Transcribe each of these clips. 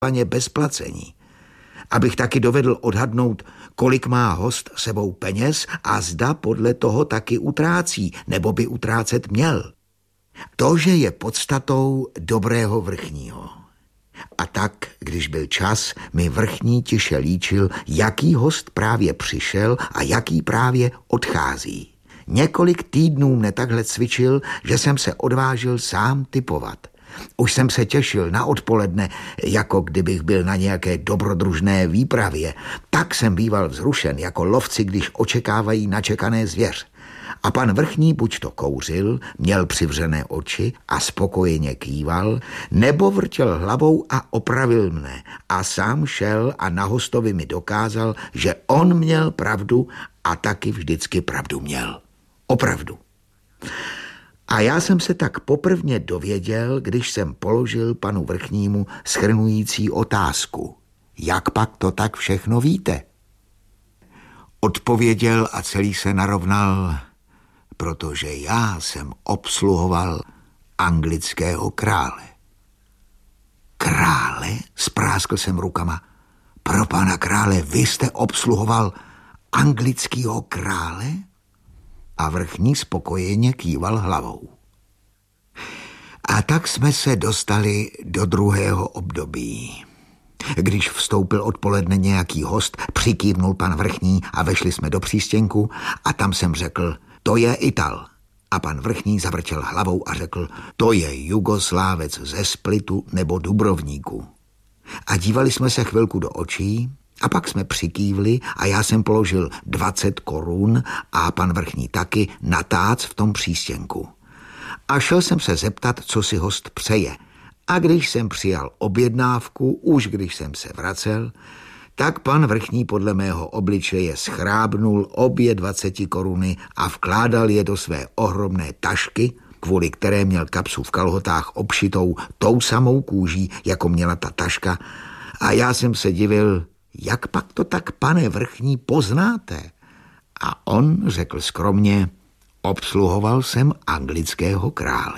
bez placení. Abych taky dovedl odhadnout, kolik má host sebou peněz a zda podle toho taky utrácí, nebo by utrácet měl. To, že je podstatou dobrého vrchního. A tak, když byl čas, mi vrchní tiše líčil, jaký host právě přišel a jaký právě odchází. Několik týdnů mne takhle cvičil, že jsem se odvážil sám tipovat. Už jsem se těšil na odpoledne, jako kdybych byl na nějaké dobrodružné výpravě. Tak jsem býval vzrušen, jako lovci, když očekávají načekané zvěř. A pan vrchní buď to kouřil, měl přivřené oči a spokojeně kýval, nebo vrtěl hlavou a opravil mne. A sám šel a na hostovi mi dokázal, že on měl pravdu a taky vždycky pravdu měl. Opravdu. A já jsem se tak poprvně dověděl, když jsem položil panu vrchnímu shrnující otázku. Jak pak to tak všechno víte? Odpověděl a celý se narovnal, protože já jsem obsluhoval anglického krále. Krále? Spráskl jsem rukama. Pro pana krále, vy jste obsluhoval anglického krále? A vrchní spokojeně kýval hlavou. A tak jsme se dostali do druhého období. Když vstoupil odpoledne nějaký host, přikývnul pan vrchní a vešli jsme do přístěnku a tam jsem řekl, to je Ital. A pan vrchní zavrtěl hlavou a řekl, to je Jugoslávec ze Splitu nebo Dubrovníku. A dívali jsme se chvilku do očí a pak jsme přikývli a já jsem položil 20 korun a pan vrchní taky na tác v tom přístěnku. A šel jsem se zeptat, co si host přeje. A když jsem přijal objednávku, už když jsem se vracel, tak pan vrchní podle mého obličeje schrábnul obě 20 koruny a vkládal je do své ohromné tašky, kvůli které měl kapsu v kalhotách obšitou tou samou kůží, jako měla ta taška. A já jsem se divil, jak pak to tak, pane vrchní, poznáte? A on řekl skromně, obsluhoval jsem anglického krále.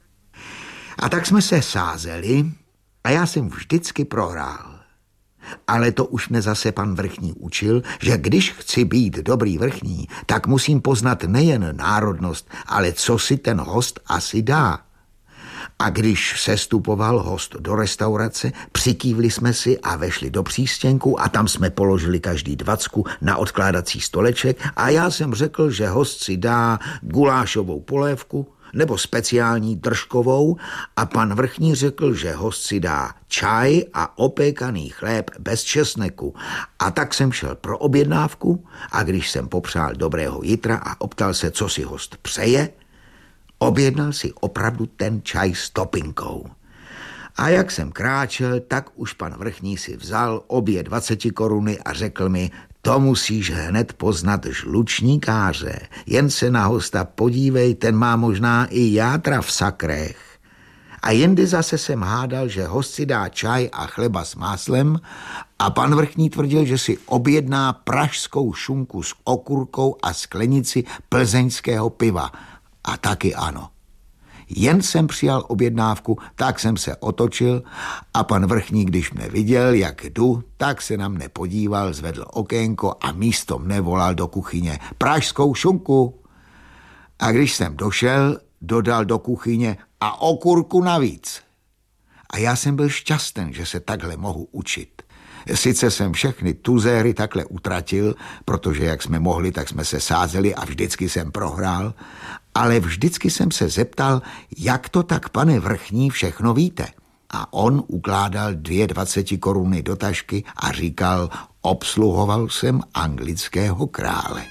A tak jsme se sázeli a já jsem vždycky prohrál. Ale to už mne zase pan vrchní učil, že když chci být dobrý vrchní, tak musím poznat nejen národnost, ale co si ten host asi dá. A když sestupoval host do restaurace, přikývli jsme si a vešli do přístěnku a tam jsme položili každý 20 na odkládací stoleček a já jsem řekl, že host si dá gulášovou polévku nebo speciální držkovou a pan vrchní řekl, že host si dá čaj a opékaný chléb bez česneku. A tak jsem šel pro objednávku a když jsem popřál dobrého jitra a optal se, co si host přeje, objednal si opravdu ten čaj s topinkou. A jak jsem kráčel, tak už pan vrchní si vzal obě 20 koruny a řekl mi, to musíš hned poznat žlučníkáře. Jen se na hosta podívej, ten má možná i játra v sakrech. A jindy zase jsem hádal, že host si dá čaj a chleba s máslem a pan vrchní tvrdil, že si objedná pražskou šunku s okurkou a sklenici plzeňského piva. A taky ano. Jen jsem přijal objednávku, tak jsem se otočil a pan vrchní, když mne viděl, jak jdu, tak se na mne podíval, zvedl okénko a místo mne volal do kuchyně pražskou šunku. A když jsem došel, dodal do kuchyně a okurku navíc. A já jsem byl šťasten, že se takhle mohu učit. Sice jsem všechny tuzéry takhle utratil, protože jak jsme mohli, tak jsme se sázeli a vždycky jsem prohrál, ale vždycky jsem se zeptal, jak to tak, pane vrchní, všechno víte. A on ukládal 20 koruny do tašky a říkal, obsluhoval jsem anglického krále.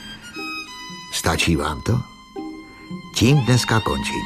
Stačí vám to? Tím dneska končím.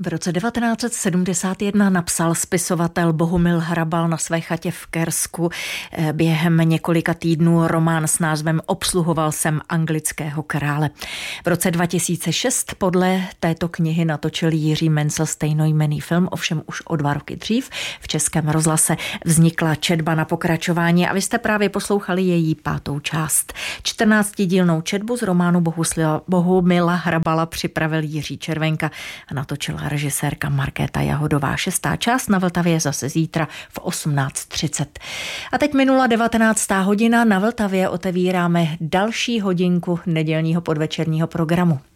V roce 1971 napsal spisovatel Bohumil Hrabal na své chatě v Kersku během několika týdnů román s názvem Obsluhoval jsem anglického krále. V roce 2006 podle této knihy natočil Jiří Mencel stejnojmenný film, ovšem už o 2 roky dřív. V Českém rozhlase vznikla četba na pokračování a vy jste právě poslouchali její 5. část. 14dílnou četbu z románu Bohumila Hrabala připravil Jiří Červenka a natočila režisérka Markéta Jahodová. 6. část na Vltavě zase zítra v 18:30. A teď minula 19. hodina. Na Vltavě otevíráme další hodinku nedělního podvečerního programu.